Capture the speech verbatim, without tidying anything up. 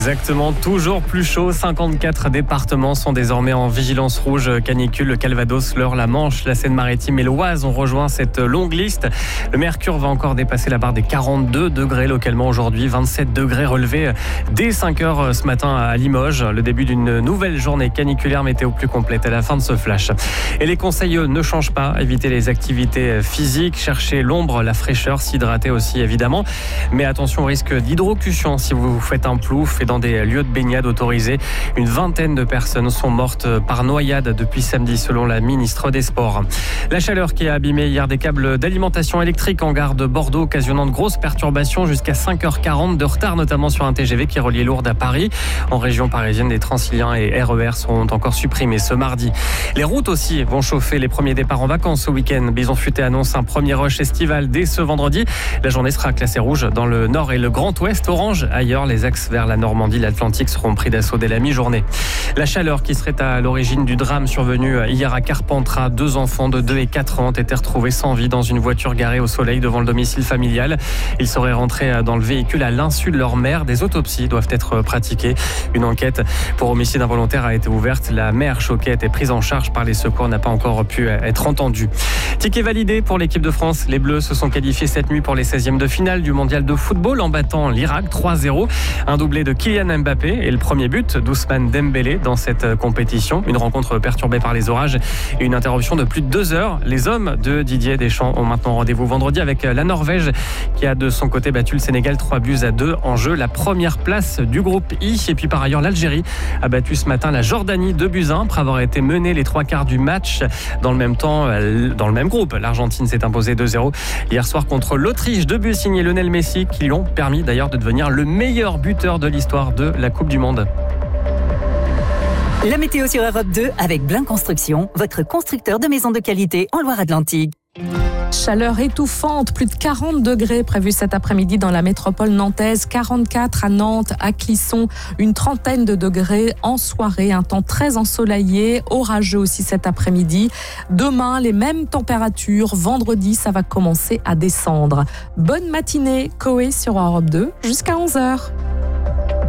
Exactement, toujours plus chaud. cinquante-quatre départements sont désormais en vigilance rouge canicule. Le Calvados, l'Eure, la Manche, la Seine-Maritime et l'Oise ont rejoint cette longue liste. Le mercure va encore dépasser la barre des quarante-deux degrés localement aujourd'hui. vingt-sept degrés relevés dès cinq heures ce matin à Limoges. Le début d'une nouvelle journée caniculaire, météo plus complète à la fin de ce flash. Et les conseils ne changent pas. Évitez les activités physiques, cherchez l'ombre, la fraîcheur, s'hydrater aussi évidemment. Mais attention au risque d'hydrocution si vous faites un plouf. Et dans des lieux de baignade autorisés, une vingtaine de personnes sont mortes par noyade depuis samedi selon la ministre des Sports. La chaleur qui a abîmé hier des câbles d'alimentation électrique en gare de Bordeaux, occasionnant de grosses perturbations jusqu'à cinq heures quarante de retard, notamment sur un T G V qui reliait Lourdes à Paris. En région parisienne, les Transiliens et R E R sont encore supprimés ce mardi. Les routes aussi vont chauffer. Les premiers départs en vacances ce week-end. Bison Futé annonce un premier rush estival dès ce vendredi. La journée sera classée rouge dans le nord et le Grand Ouest, orange ailleurs. Les axes vers la Normandie, l'Atlantique seront pris d'assaut dès la mi-journée. La chaleur qui serait à l'origine du drame survenu hier à Carpentras. Deux enfants de deux et quatre ans ont été retrouvés sans vie dans une voiture garée au soleil devant le domicile familial. Ils seraient rentrés dans le véhicule à l'insu de leur mère. Des autopsies doivent être pratiquées. Une enquête pour homicide involontaire a été ouverte. La mère choquée a été prise en charge par les secours, n'a pas encore pu être entendue. Ticket validé pour l'équipe de France. Les Bleus se sont qualifiés cette nuit pour les seizièmes de finale du mondial de football en battant l'Irak trois zéro. Un doublé de Kylian Mbappé et le premier but d'Ousmane Dembélé dans cette compétition. Une rencontre perturbée par les orages et une interruption de plus de deux heures. Les hommes de Didier Deschamps ont maintenant rendez-vous vendredi avec la Norvège qui a de son côté battu le Sénégal trois buts à deux en jeu. La première place du groupe I. Et puis par ailleurs, l'Algérie a battu ce matin la Jordanie deux buts à un après avoir été menée les trois quarts du match. Dans le même temps, dans le même groupe, l'Argentine s'est imposée deux zéro hier soir contre l'Autriche. Deux buts signés Lionel Messi qui lui ont permis d'ailleurs de devenir le meilleur buteur de l'histoire de la Coupe du Monde. La météo sur Europe deux avec Blin Construction, votre constructeur de maisons de qualité en Loire-Atlantique. Chaleur étouffante, plus de quarante degrés prévus cet après-midi dans la métropole nantaise, quarante-quatre à Nantes, à Clisson, une trentaine de degrés en soirée, un temps très ensoleillé, orageux aussi cet après-midi. Demain, les mêmes températures, vendredi, ça va commencer à descendre. Bonne matinée, Coé sur Europe deux, jusqu'à onze heures.